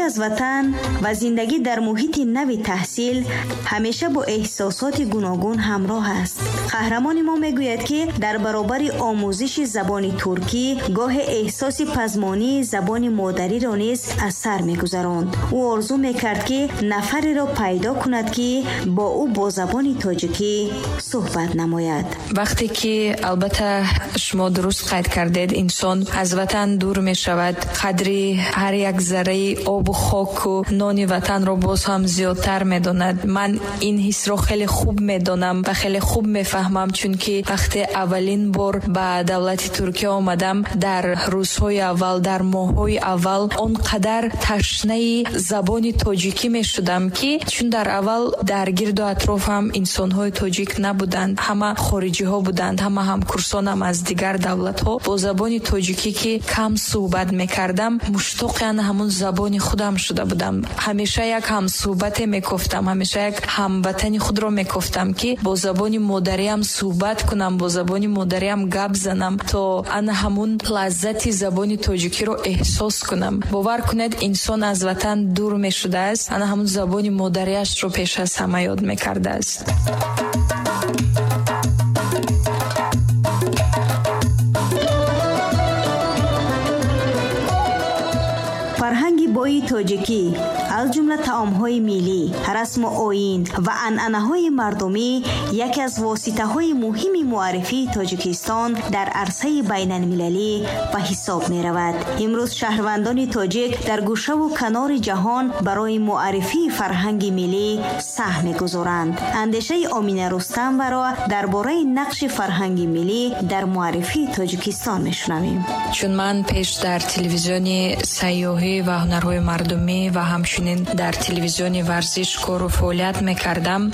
از وطن و زندگی در محیط نوی تحصیل همیشه با احساسات گوناگون همراه است. قهرمان ما میگوید که در برابر آموزش زبان ترکی گاه احساس پزمانی زبان مادری را نیز از سر میگذراند. او آرزو میکرد که نفری را پیدا کند که با او با زبان تاجیکی صحبت نماید. وقتی که البته شما درست قید کردید انسان از وطن دور می شود، قدری هر یک ذره آب و خاک و نان وطن را باز هم زیادتر می داند. من این حس را خیلی خوب می دانم و خیلی خوب می فهمم، چون که وقتی اولین بار به دولت ترکیه آمدم در روزهای اول، در ماههای اول آنقدر تشنه زبان تاجیکی می شدم که چون در اول در گرد و اطرافم انسان های تاجیک نبودند، همه خارجی ها بودند، همه همکورسانم از دیگر دولت ها. با زبان تاجیکی که کم صحبت میکردم مشتاق همون زبان خودم شده بودم. همیشه یک هم صحبت میکفتم، همیشه یک هموطن خود را میکفتم که با زبان مادریم صحبت کنم، با زبان مادریم گپ زنم تا انا همون لذت زبان تاجیکی رو احساس کنم. باور کنید انسان از وطن دور میشده است، انا همون زبان مادریش رو پیش از همه یاد میکرده است. فرهنگ بایی تاجیکی از جمله طعام‌های ملی، رسم و آیین و عنعنه‌های مردمی یکی از واسطه‌های مهم معرفی تاجیکستان در عرصه بین‌المللی به حساب می‌رود. امروز شهروندان تاجیک در گوشه و کنار جهان برای معرفی فرهنگ ملی سهم می‌گذارند. اندیشه آمینه رستم را درباره نقش فرهنگ ملی در معرفی تاجیکستان می‌شنویم. چون من پیش در تلویزیون سیاحی و هنرهای مردمی و همچنین در تلویزیون ورزش کار و فعالیت میکردم،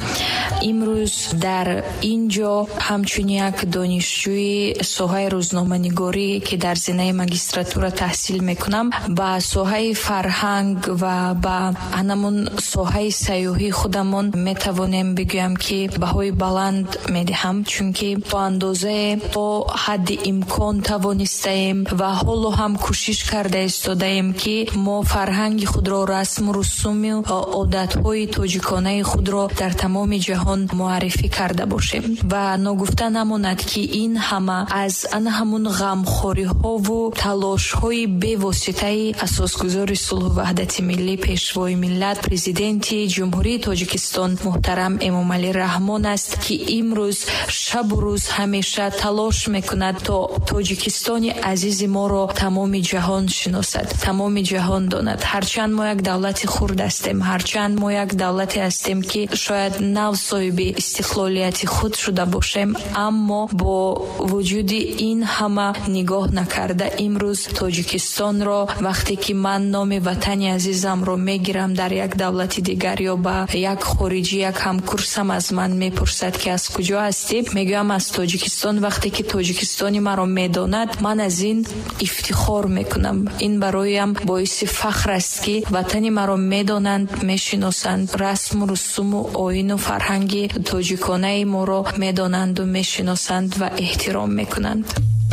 امروز در اینجا همچون یک دانشجوی ساحه روزنامه‌نگاری که در زمینه ماجستراتور تحصیل میکنم، با ساحه فرهنگ و با همون ساحه سیاحی خودمون میتوانیم بگویم که بهای بلند میدهم، چون که تا اندازه تا حد امکان توانستیم و حالا هم کوشش کرده ایستادیم که ما فرهنگ خود را، رسم و رسوم و عادت‌های تاجیکانه خود را در تمام جهان معرفی کرده باشیم و نگفته نماند که این همه از همون غمخوری‌ها و تلاش‌های بی‌واسطه اساسگزار صلح و وحدت ملی، پیشوای ملت، پرزیدنت جمهوری تاجیکستان محترم امامعلی رحمان است که امروز شب و روز همیشه تلاش میکند تا تاجیکستان عزیز ما را تمام جهان شناسد، تمام جهان داند. هرچند ما یک دولت خرد هستیم، هرچند ما یک دولتی هستیم که شاید نو صاحب استقلالیت خود شده باشیم، اما با وجود این همه نگاه نکرده امروز تاجیکستان را وقتی که من نام وطن عزیزم را میگیرم در یک دولت دیگر یا با یک خارجی، یک همکورسم از من میپرسد که از کجا هستی، میگم از تاجیکستان. وقتی که تاجیکستانی مرا میداند من از این افتخار میکنم. این برایم باعث فخر است که وطنی مرا میدانند، میشناسند، رسم و رسوم و آیین و فرهنگ تاجیکانه ما را میدانند و میشناسند و احترام میکنند.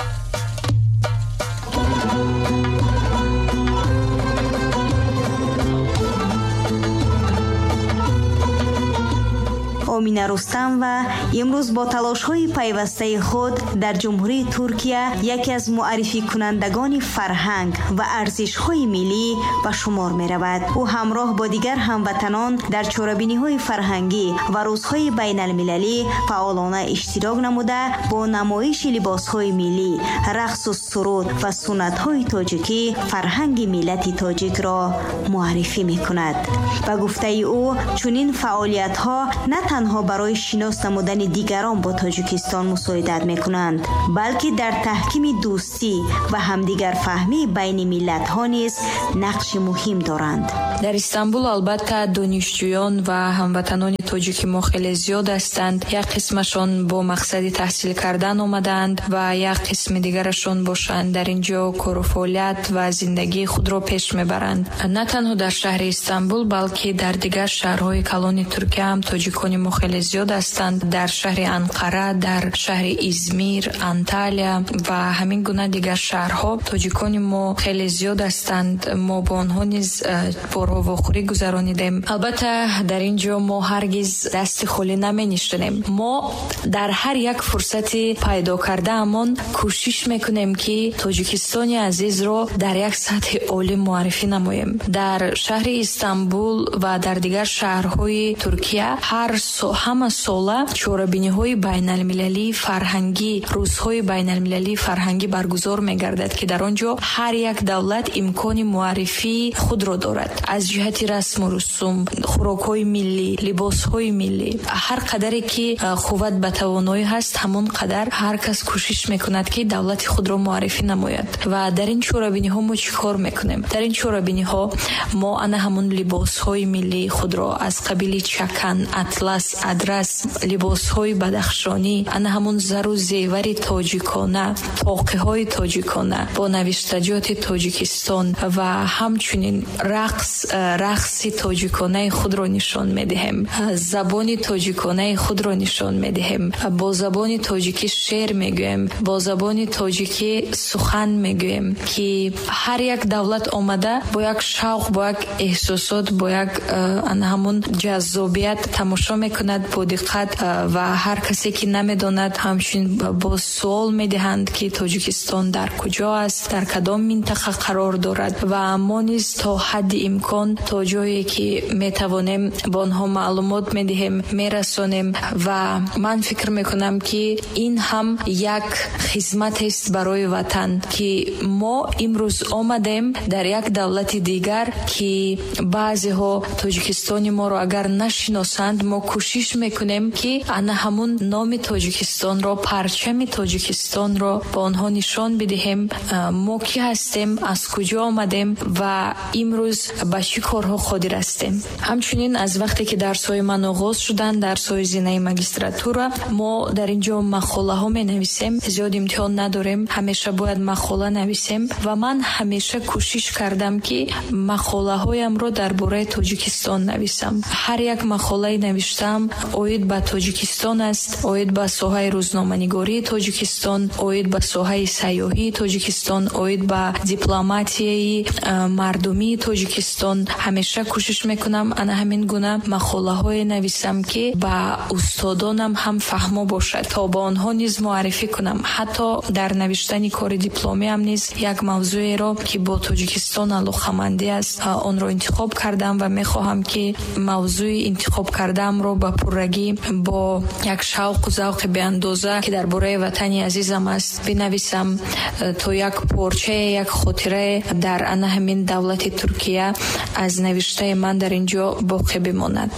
آمینه رستم و امروز با تلاش‌های پیوسته خود در جمهوری ترکیه یکی از معرفی کنندگان فرهنگ و ارزش‌های ملی به شمار می‌رود. او همراه با دیگر هموطنان در چاره‌بینی‌های فرهنگی و روزهای بین‌المللی فعالانه اشتراک نموده با نمایش لباس‌های ملی، رقص و سرود و سنت‌های تاجیکی فرهنگ ملت تاجیک را معرفی می‌کند. به گفته او چنین فعالیت‌ها نه تنها برای شناس نمودن دیگران با تاجیکستان مساعدت میکنند، بلکه در تحکیم دوستی و همدیگر فهمی بین ملت ها نیز نقش مهم دارند. در استانبول البته دانشجویان و هموطنان تاجیک ما خیلی زیاد هستند. یک قسمشان با مقصد تحصیل کردن آمدند و یک قسم دیگرشان باشند در اینجا کار و فعالیت و زندگی خود را پیش میبرند. نه تنها در شهر استانبول بلکه در دیگر شهرهای کلان ترکیه هم تاجیکان ما خیلی زیاد هستند. در شهر انقره، در شهر ازمیر، انتالیا و همین گونه دیگر شهرها تاجیکان ما خیلی زیاد هستند. ما با آنها نیز بارها корҳо вохӯрӣ гузаронидем. албатта дар ин ҷо мо ҳаргиз дасти холӣ наменишинем. мо дар ҳар як фурсати пайдо кардаамон кӯшиш мекунем ки тоҷикистони азизро дар як сатҳи олӣ муаррифӣ намоем. дар шаҳри Истанбул ва дар дигар шаҳрҳои Туркия ҳама сола чорабиниҳои байналмилалии фарҳангӣ, рӯзҳои байналмилалии фарҳангӣ баргузор мегардад ки дар он ҷо ҳар як давлат имкони муаррифии худро дорад. аз ҷиҳати расму русум, хӯрокҳои миллӣ, либосҳои миллӣ, ҳар қадаре ки қувват ба тавоноӣ ҳаст, ҳамон қадар ҳар кас кӯшиш мекунад ки давлати худро муаррифӣ намояд. ва дар ин чорабиниҳо мо чӣ кор мекунем? дар ин чорабиниҳо мо ана ҳамон либосҳои миллии худро аз қабили чакан, атлас, адрас, либосҳои бадахшонӣ, ана ҳамон зару зевари тоҷикона, тоқиҳои тоҷикона бо навиштаҷоти Тоҷикистон ва ҳамчунин рақси тоҷиконаи худро нишон медиҳем, забони тоҷиконаи худро нишон медиҳем. бо забони тоҷикӣ шеър мегӯем, бо забони тоҷикӣ сухан мегӯем ки ҳар як давлат омада бо як шавқ, бо як эҳсосот, бо як ҳамон ҷаззобият тамошо мекунад бо диққат ва ҳар касе ки намедонад ҳамчунин бо суол медиҳанд ки Тоҷикистон дар куҷо аст, дар кадом минтақа қарор дорад ва мо низ то ҳадди имкон то ҷое ки метавонем бо онҳо маълумот медиҳем, мерасонем ва ман фикр мекунам ки ин ҳам як хизматест барои ватан ки мо имрӯз омадем дар як давлати дигар ки баъзеҳо Тоҷикистони моро агар нашиносанд, мо кӯшиш мекунем ки ана ҳамун номи Тоҷикистонро, парчами Тоҷикистонро ба онҳо нишон бидиҳем. мо кӣ ҳастем, аз куҷо омадем ва имрӯз ба чӣ корҳо қодир ҳастем. ҳамчунин аз вақте ки дарсҳои ман оғоз шуданд, дарсҳои зинаи магистратура, мо дар ин ҷо мақолаҳо менависем, зиёд имтиҳон надорем, ҳамеша бояд мақола нависем ва ман ҳамеша кӯшиш кардам ки мақолаҳоямро дар бораи Тоҷикистон нависам. ҳар як мақолаи навиштаам оид ба Тоҷикистон аст, оид ба соҳаи рӯзноманигории Тоҷикистон, оид ба соҳаи сайёҳии Тоҷикистон, оид ба дипломатияи мардумии Тоҷикистон. ҳамеша кӯшиш мекунам ана ҳамин гуна мақолаҳое нависам ки ба устодонам ҳам фаҳмо бошад, то ба онҳо низ муаррифӣ кунам. ҳатто дар навиштани кори дипломиам низ як мавзӯеро ки бо Тоҷикистон алоқамандӣ аст, онро интихоб кардам ва мехоҳам ки мавзӯи интихоб кардаамро ба пуррагӣ бо як шавқу завқи беандоза ки дар бораи ватани азизам аст бинависам, то як порчае, як хотирае дар ана ҳамин давлати Туркия аз навиштаи ман дар ин ҷо боқӣ бимонад.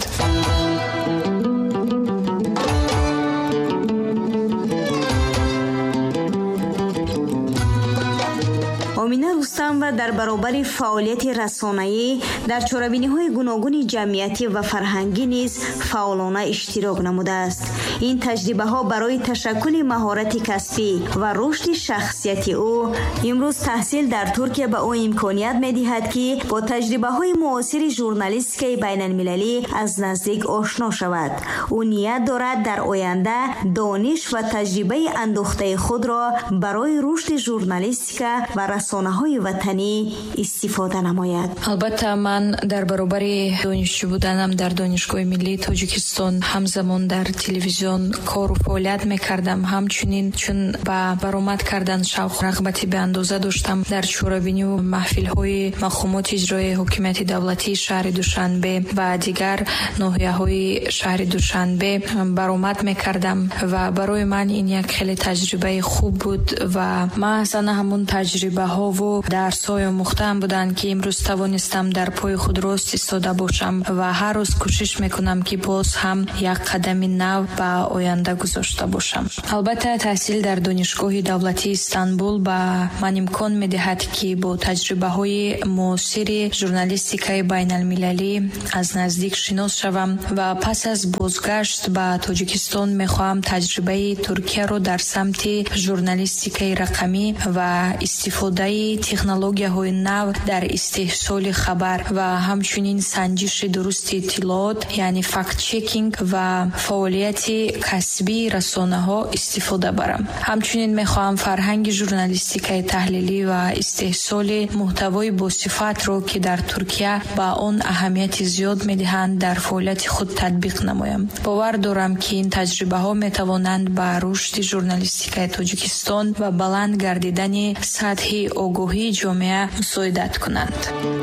омина рустамова дар баробари фаъолияти расонаӣ дар чорабиниҳои гуногуни ҷамъиятӣ ва фарҳангӣ низ фаъолона иштирок намудааст. ин таҷрибаҳо барои ташаккули маҳорати касбӣ ва рушди шахсияти ӯ имрӯз таҳсил дар Туркия ба ӯ имконият медиҳад ки бо таҷрибаҳои муосири журналистикаи байналмилалӣ аз наздик ошно шавад. ӯ ният дорад дар оянда дониш ва таҷрибаи андӯхтаи худро барои рушди журналистика ва расонаҳои ватанӣ истифода намояд. албатта ман дар баробари донишҷӯ буданам дар Донишгоҳи миллии Тоҷикистон ҳамзамон дар телевизион кору фаъолият мекардам. ҳамчунин чун ба баромад кардан шавқ рағбати беандоза доштам, дар чорабинию маҳфилҳои мақомоти иҷроии ҳокимияти давлатии шаҳри Душанбе ва дигар ноҳияҳои шаҳри Душанбе баромад мекардам ва барои ман ин як хеле таҷрибаи хуб буд ва маҳз ана ҳамун таҷрибаҳову дарсҳои омӯхтаам буданд ки имрӯз тавонистам дар пои худ рост истода бошам ва ҳар рӯз кӯшиш мекунам ки боз ҳам як қадами нав ба оянда гузошта бошам. албатта таҳсил дар донишгоҳи давлатии Истанбул ба ман имкон медиҳад ки бо таҷрибаҳои муосири журналистикаи байналмилалӣ аз наздик шинос шавам ва пас аз бозгашт ба Тоҷикистон мехоҳам таҷрибаи Туркияро дар самти журналистикаи рақамӣ ва истифодаи استفاده تکنولوژی‌های نو در استحصال خبر و همچنین سنجش درست اطلاعات یعنی فکت چکینگ و فعالیت کسبی رسانه‌ها استفاده برم. همچنین می‌خواهم فرهنگ ژورنالیستیک تحلیلی و استحصال محتوای با صفت را که در ترکیه با آن اهمیت زیاد می‌دهند در فعالیت خود تطبیق نمایم. باور دارم که این تجربه‌ها می‌توانند به رشد ژورنالیستیک تاجیکستان و بلند گردیدن سطح آگاهی جامعه مساعدت کنند.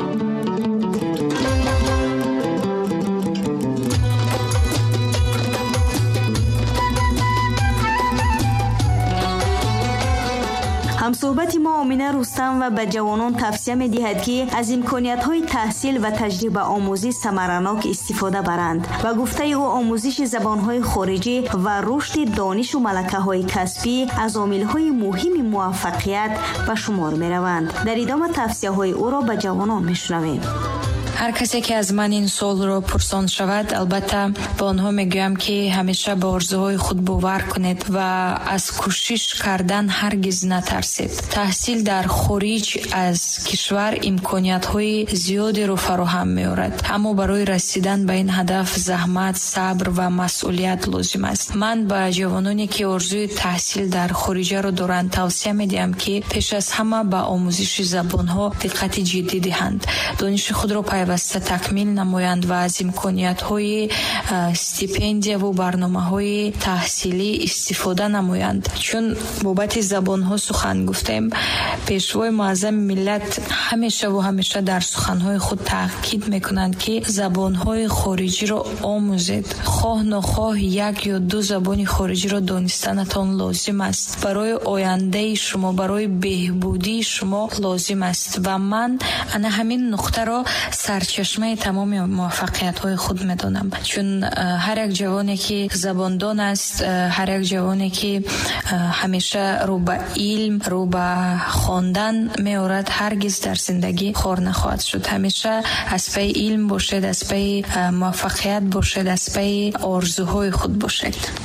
همصحبت ما آمینه رستم و به جوانان توصیه می دهد که از امکانیت‌های تحصیل و تجربه آموزی ثمرناک استفاده برند و گفته او آموزش زبان‌های خارجی و رشد دانش و ملکه‌های کسبی از عامل‌های مهم موفقیت به شمار می‌روند. در ادامه توصیه‌های او را به جوانان می‌شنویم. هر کسی که از من این سوال را پرسان شود البته به آنها میگویم که همیشه به آرزوهای خود باور کنید و از کوشش کردن هرگز نترسید. تحصیل در خارج از کشور امکانیت‌های زیادی را فراهم می‌آورد، اما برای رسیدن به این هدف زحمت، صبر و مسئولیت لازم است. من به جوانانی که آرزوی تحصیل در خارج را دارند توصیه می‌دهم که پیش از همه به آموزش زبان‌ها دقت جدی دهند. دانش خود را پیوسته تکمیل نمایند و از امکانیت‌های استیپندیا و برنامه‌های تحصیلی استفاده نمایند. چون بابت زبان‌ها سخن گفتیم، پیشوای معظم ملت همیشه در سخن‌های خود تاکید می‌کنند که زبان‌های خارجی را آموزید. خواه نخواه یک یا دو زبان خارجی را دانستنتان لازم است. برای آینده شما، برای بهبودی شما لازم است و من همین نقطه را سرچشمه تمام موفقیت‌های خود می‌دانم. چون هر یک جوانی که زباندان است، هر یک جوانی که همیشه رو به علم، رو به خواندن می‌آورد، هرگز در زندگی خار نخواهد شد. همیشه از پی علم باشد، از پی موفقیت باشد، از پی آرزوهای خود باشد.